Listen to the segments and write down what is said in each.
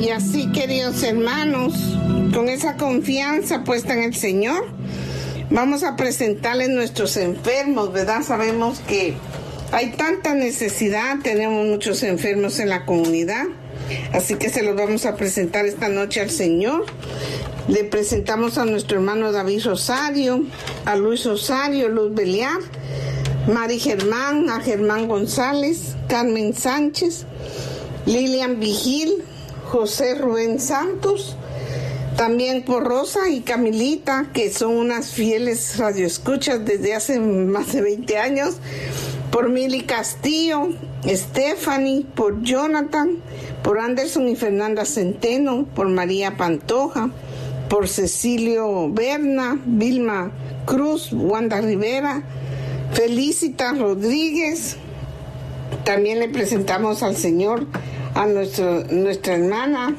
Y así, queridos hermanos, con esa confianza puesta en el Señor, vamos a presentarles nuestros enfermos, ¿verdad? Sabemos que hay tanta necesidad, tenemos muchos enfermos en la comunidad, así que se los vamos a presentar esta noche al Señor. Le presentamos a nuestro hermano David Rosario, a Luis Rosario, Luz Beliar, Mari Germán, a Germán González, Carmen Sánchez, Lilian Vigil, José Rubén Santos, también por Rosa y Camilita, que son unas fieles radioescuchas desde hace más de 20 años, por Mili Castillo, Stephanie, por Jonathan, por Anderson y Fernanda Centeno, por María Pantoja, por Cecilio Berna, Vilma Cruz, Wanda Rivera, Felicita Rodríguez. También le presentamos al Señor a nuestra hermana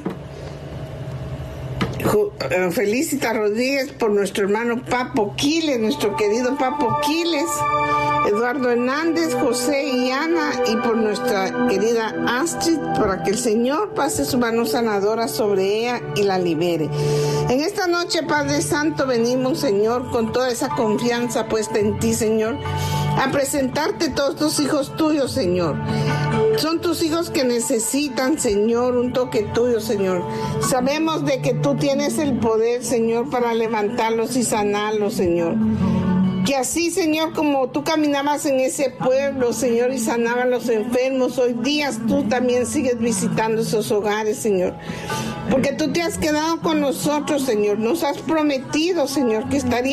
Felicita Rodríguez, por nuestro hermano Papo Quiles, nuestro querido Papo Quiles, Eduardo Hernández, José y Ana, y por nuestra querida Astrid, para que el Señor pase su mano sanadora sobre ella y la libere. En esta noche, Padre Santo, venimos, Señor, con toda esa confianza puesta en ti, Señor, a presentarte todos tus hijos tuyos, Señor. Son tus hijos que necesitan, Señor, un toque tuyo, Señor. Sabemos de que tú tienes el poder, Señor, para levantarlos y sanarlos, Señor. Que así, Señor, como tú caminabas en ese pueblo, Señor, y sanabas a los enfermos, hoy día tú también sigues visitando esos hogares, Señor. Porque tú te has quedado con nosotros, Señor. Nos has prometido, Señor, que estarías